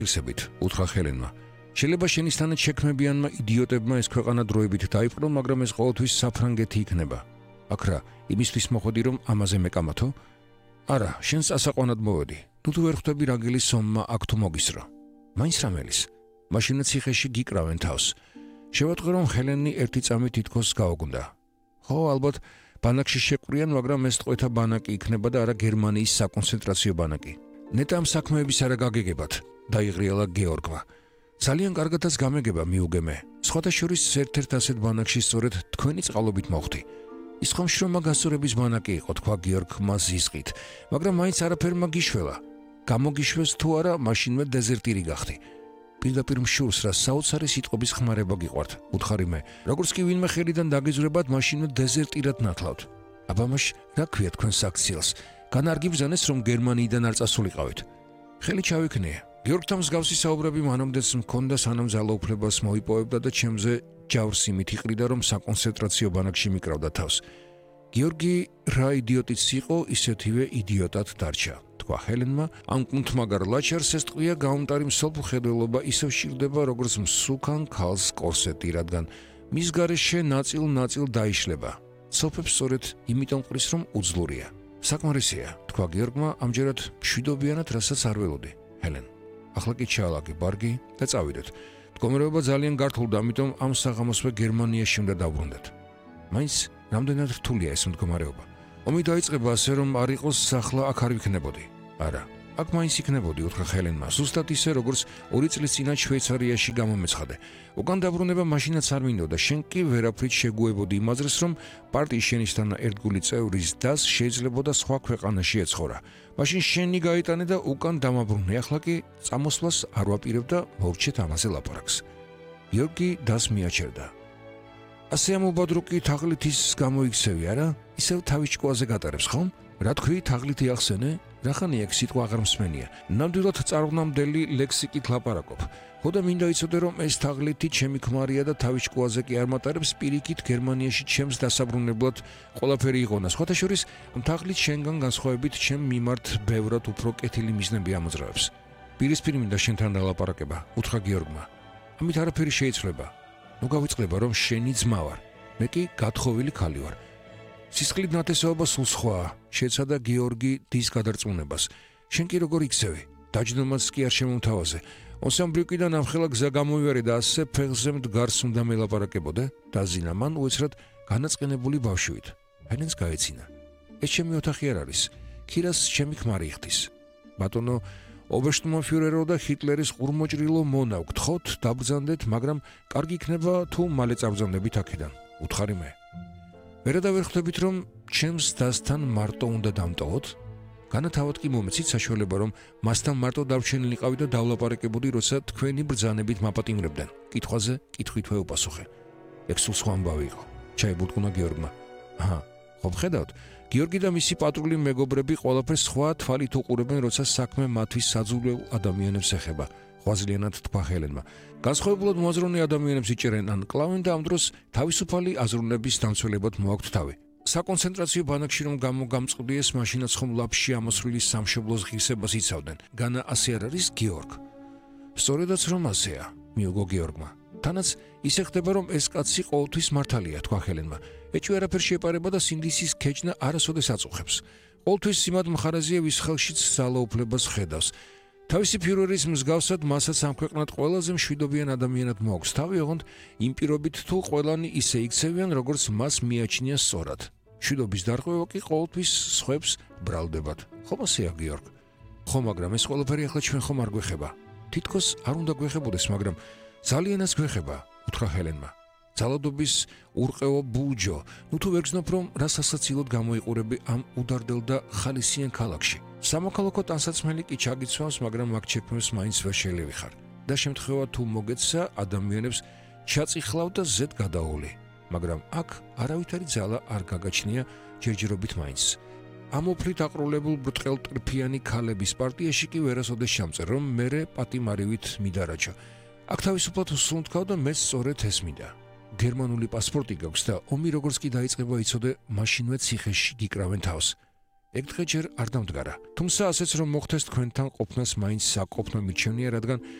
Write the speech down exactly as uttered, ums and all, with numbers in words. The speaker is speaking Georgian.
ისებით უთხრა ჰელენმა. შეიძლება შენისთანაც შექმნებიანმა იდიოტებმა ეს ქვეყანა დროებით დაიპყრონ, მაგრამ ეს ყოველთვის საფრანგეთი იქნება. აქ რა, იმისთვის მოხვედი რომ ამაზე მეკამათო? არა, შენს ასაყვანად მოვედი. თუ თუ ვერ ხვდები რაგილის სომმა აქ თუ მოგისრო. მაინც რამელის. მაშინაც ციხეში გიკრავენ თავს. შევატყვე რომ ჰელენი ერთი წამით თითქოს გაუგუნდა. ხო, ალბათ ბანაკში შეყვრიან, მაგრამ ეს ტყვეთა ბანაკი იქნება და არა გერმანიის საკონცენტრაციო ბანაკი. ნეტა ამ საქმეების არა გაგეგებათ, დაიღრიალა გეორგმა. ძალიან კარგადაც გამეგება მიუგემე. სხვათა შორის ერთ-ერთ ასეთ ბანაკში სწორედ თქვენი წყალობით მოხვდი. ის ხომ შრომა გასწორების ბანაკი იყო, თქვა გიორგმა ზიზღით, მაგრამ მაინც არაფერმა გიშველა. გამოგიშვეს თუ არა, მაშინვე დეზერტირი გახდი. პირდაპირ მშურს რა საოცარი სიტყვების ხმარება გიყვართ, უთხარი მე. როგორც კი ვინმე ხელიდან დაგიზრებათ, მაშინვე დეზერტირად ნათლავთ. აბამაშ რა ქვია თქვენ საქციელს? განარგი ბრძანეს რომ გერმანიიდან არ წასულიყავით. ხელი ჩავიქნიე. გიორგთან მსგავსი საუბრები მანამდეც მქონდა, სანამ ძალაუფლებას მოიპოვებდა და ჩემზე ჯავს იმით იყრიდა, რომ საკონცენტრაციო ბანაკში მიკრავდა თავს. გიორგი რა იდიოტიც იყო, ისეთივე იდიოტად დარჩა. თქვა ჰელენმა, ამ კუნთმაგარ ლაჩარს ეს ტყვია გაუმტარი მსოფლმხედველობა ისევ შილდება, როგორც მსუქან ქალს კორსეტი, რადგან მის გარეშე ნაწილ-ნაწილ დაიშლება. სოფებს სწორედ იმიტომ ყრის, რომ უძლურია. საკმარისია, თქვა გიორგმა, ამჯერად მშვიდობიანად, რასაც არ ველოდი. ჰელენ, ახლა კი ჩაალაგე ბარგი და წავიდეთ. მდგომარეობა ძალიან გართულდა, ამიტომ ამ საღამოსვე გერმანიაში უნდა დავბრუნდეთ. მაინც რამდენად რთულია ეს მდგომარეობა. ომი დაიწყება ასე, რომ არ იყოს სახლა აქ არ ვიქნებოდი. არა, აქ მაინც იქნებოდი, უთხრა ჰელენმა, ზუსტად ისე, როგორც ორი წლის წინათ შვეიცარიაში გამომეცხადე. უკან დაბრუნება მაშინაც არ მინდოდა, შენ კი ვერაფრით შეგუებოდი იმ აზრს, რომ პარტიის შენისთან ერთგული წევრის დას შეიძლებოდა სხვა ქვეყანაში ეცხოვრა. მაშინ შენი გაიტანე და უკან დამაბრუნე, ახლა კი წამოსვლას არ ვაპირებ და მოვჩეთ ამაზე ლაპარაკს. გიორგი დას მიაჩერდა. ასე ამობადრო კი თაღლითის გამოიქცევი, არა? ისევ თავისჭკუაზე გატარებს, ხომ? რა თქვი, თაღლითი ახსენე? რახანია ეგ სიტყვა აღარ მსმენია. ნამდვილად წარღვნამდელი ლექსიკით ლაპარაკობ. ხო და მინდა იცოდე, რომ ეს თაღლითი ჩემი ქმარია და თავისჭკუაზე კი არ მატარებს, პირიქით გერმანიაში ჩემს დასაბრუნებლად ყველაფერი იღონა. სხვათა შორის, ამ თაღლით შენგან განსხვავებით ჩემ მიმართ ბევრად უფრო კეთილი მიზნები ამოძრავებს. პირისპირ მინდა შენთან დალაპარაკება, უთხრა გიორგმა. ამით არაფერი შეიცვლება. ნუ გავიწყდება, რომ შენი ძმა ვარ. მე კი გათხოვილი ქალი ვარ. სისხლით ნათესაობა სულ სხვაა, შეეცადა გიორგი დის გადარწმუნებას. შენ კი როგორ იქცევი? დაჯდომაც კი არ შემომთავაზე. ოსამბრიკიდან ამხელა გზა გამოვიარე და ასე ფეხზე მდგარს უნდა მელაპარაკებოდე? დაზინა მან უეცრად განაწყენებული ბავშვით. ჰელენს გაეცინა. ეს ჩემი ოთახი არ არის. ქირას ჩემი ქმარი იხდის. ბატონო ობერშტურმფიურერო და ჰიტლერის ყურმოჭრილო მონა გთხოვთ, დაბრძანდეთ, მაგრამ კარგი იქნება თუ მალე წაბრძანდებით აქედან. უთხარი მე. ვერა და ვერ ხვდებით, რომ ჩემს დასთან მარტო უნდა დამტოვოთ? განათავად კი მომეცით საშუალება, რომ მასთან მარტო დავრჩენილიყავი და დავლაპარაკებოდი, როცა თქვენი ბრძანებით მაპატიმრებდნენ. კითხვაზე კითხვით ვეუპასუხე. ეგ სულ სხვა ამბავი იყო. ჩაებულტყუნა გიორგმა. აჰა, ხო მხედავთ, გიორგი და მისი პატრული მეგობრები ყველაფერს სხვა თვალით უყურებენ, როცა საქმე მათთვის საძულეულ ადამიანებს ეხება. ღვაწლიანად თქვა ჰელენმა. განსხვავებულად მოაზროვნე ადამიანებს იჭერენ ან კლავენ და ამ დროს თავისუფალი აზროვნების დამცველებად მოაქვთ თავი. საკონცენტრაციო ბანაკში რომ გამოგამწყდიეს, მაშინაც ხომ ლაფში ამოსვლილი სამშობლოს ღირსებას იცავდნენ. განა ასე არ არის, გიორგ? სწორედაც რომ ასეა, მიუგო გიორგმა. თანაც ისე ხდება, რომ ეს კაცი ყოველთვის მართალია, თქვა ჰელენმა. ეჭვი არაფერ შეეპარება და სინდისის ქეჯნა არასოდეს აწუხებს. ყოველთვის სიმად მხარეზეა, ვის ხელშიც ძალაუფლებას ხედავს. თავისი ფიურერის მსგავსად მასაც ამ ქვეყნად ყველაზე მშვიდობიან ადამიანად მოაქვს თავი, ოღონდ იმ პირობით თუ ყველანი ისე იქცევიან, როგორც მას მიაჩნია სწორად. მშვიდობის დარღვევა კი ყოველთვის სხვებს ბრალდებათ. ხომ ასეა, გიორგ? ხო, მაგრამ ეს ყველაფერი ახლა ჩვენ ხომ არ გვეხება? თითქოს არ უნდა გვეხებოდეს, მაგრამ ძალიანაც გვეხება, უთხრა ჰელენმა. ძალადობის ურყეო ბულჯო, ნუ თუ ვერ გზნობ, რომ რა სასაცილოდ გამოიყურები ამ უდარდელ და ხალისიან ქალაქში. სამოქალაქო ტანსაცმელი კი ჩაგიცვავს, მაგრამ აქ შექმნას მაინც ვერ შელევიხარ. და შემთხვევა თუ მოგეცა, ადამიანებს ჩაწიხლავ და ზედ გადაოლი. მაგრამ აქ არავითარი ძალა არ გაგაჩნია ჯერჯერობით მაინც. ამ უფლით აყრულებულ ბრტყელტრფიანი ქალების პარტიაში კი ვერასოდეს ჩამწერ, რომ მერე პატიმარივით მიდარაჯა. აქ თავისუფლად უსუნთქავ და მეც სწორედ ეს მინდა. გერმანული პასპორტი გაქვს და ომი როგორც კი დაიწყება, იცოდე, მაშინვე ციხეში გიკრავენ თავს. ეგ დღე ჯერ არ დამდგარა. თუმცა ასეც რომ მოხდეს თქვენთან ყოფნას მაინც საყოფნო მიჩვენია, რადგან